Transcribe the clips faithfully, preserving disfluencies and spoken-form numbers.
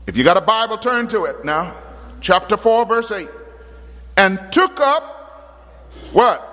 If you got a Bible, turn to it now. Chapter four, verse eight. And took up what?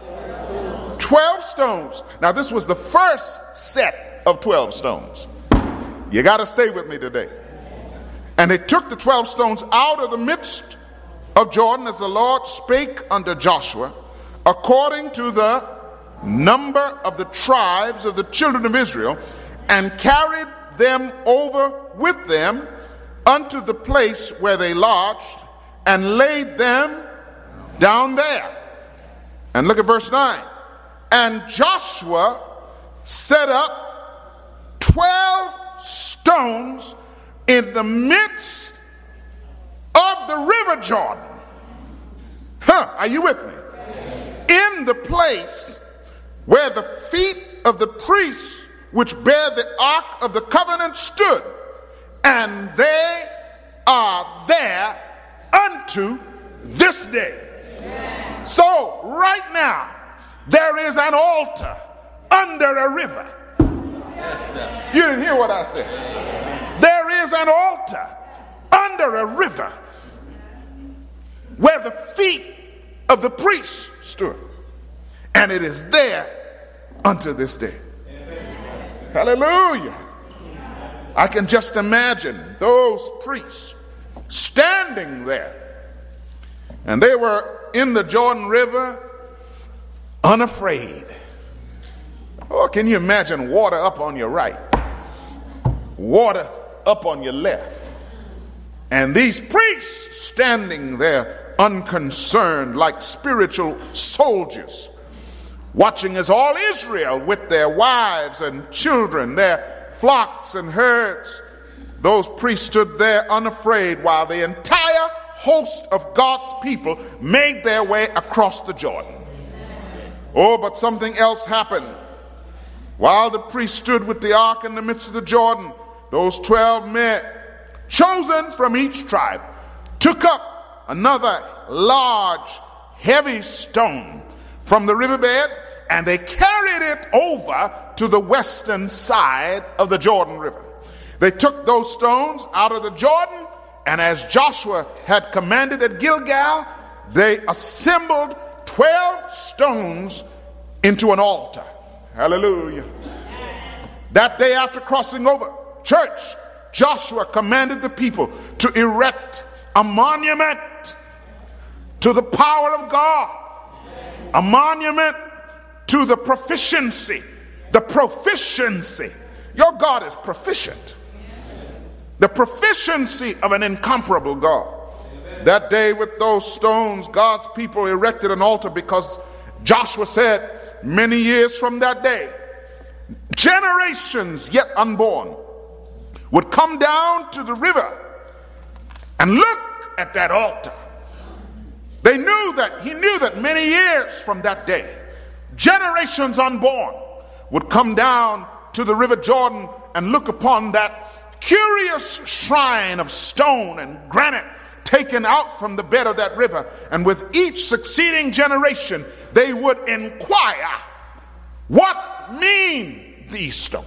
twelve stones. Now this was the first set of twelve stones. You got to stay with me today. And they took the twelve stones out of the midst of Jordan, as the Lord spake unto Joshua, according to the number of the tribes of the children of Israel, and carried them over with them unto the place where they lodged, and laid them down there. And look at verse nine. And Joshua set up twelve stones in the midst of the river Jordan. Huh, are you with me? In the place where the feet of the priests which bear the ark of the covenant stood, and they are there unto this day. So right now there is an altar under a river. You didn't hear what I said. There is an altar under a river where the feet of the priests stood, and it is there unto this day. Hallelujah. I can just imagine those priests standing there, and they were in the Jordan River unafraid. Oh, can you imagine water up on your right, water up on your left, and these priests standing there unconcerned like spiritual soldiers, watching as all Israel with their wives and children, their flocks and herds, those priests stood there unafraid while the entire host of God's people made their way across the Jordan. Oh, but something else happened. While the priests stood with the ark in the midst of the Jordan, those twelve men, chosen from each tribe, took up another large, heavy stone from the riverbed, and they carried it over to the western side of the Jordan River. They took those stones out of the Jordan, and as Joshua had commanded at Gilgal, they assembled twelve stones into an altar. Hallelujah. That day after crossing over, church, Joshua commanded the people to erect a monument to the power of God, a monument to the proficiency, the proficiency. Your God is proficient. The proficiency of an incomparable God. That day with those stones, God's people erected an altar, because Joshua said, many years from that day, generations yet unborn would come down to the river and look at that altar. They knew that, he knew that many years from that day, generations unborn would come down to the river Jordan and look upon that curious shrine of stone and granite taken out from the bed of that river. And with each succeeding generation, they would inquire, what mean these stones?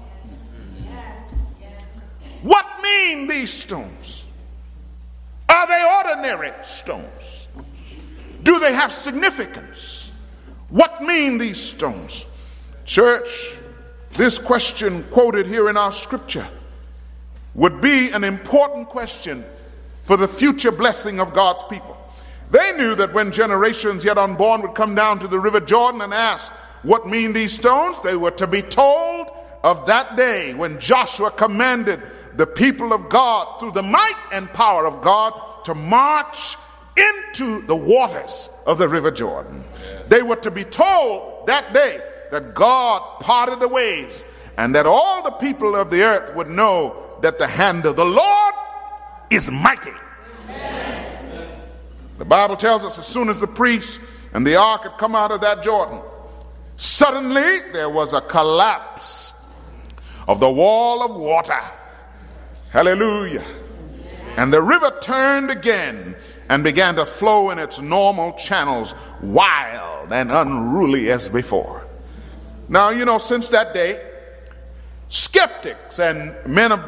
What mean these stones? Are they ordinary stones? Do they have significance? What mean these stones? Church, this question quoted here in our scripture would be an important question for the future blessing of God's people. They knew that when generations yet unborn would come down to the river Jordan and ask, what mean these stones? They were to be told of that day when Joshua commanded the people of God, through the might and power of God, to march into the waters of the river Jordan. They were to be told that day that God parted the waves, and that all the people of the earth would know that the hand of the Lord is mighty. The Bible tells us as soon as the priests and the ark had come out of that Jordan, suddenly there was a collapse of the wall of water. Hallelujah. And the river turned again and began to flow in its normal channels, wild and unruly as before. Now, you know, since that day, skeptics and men of